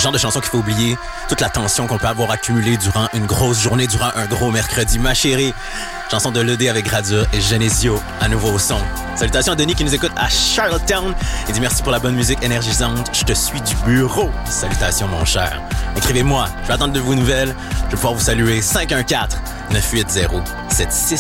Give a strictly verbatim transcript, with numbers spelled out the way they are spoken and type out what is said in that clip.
genre de chanson qu'il faut oublier toute la tension qu'on peut avoir accumulée durant une grosse journée, durant un gros mercredi. Ma chérie, chanson de l'E D avec Gradure et Genesio, à nouveau au son. Salutations à Denis qui nous écoute à Charlottetown. Il dit merci pour la bonne musique énergisante. Je te suis du bureau. Salutations, mon cher. Écrivez-moi. Je vais attendre de vos nouvelles. Je vais pouvoir vous saluer. cinq un quatre, neuf huit zéro, sept six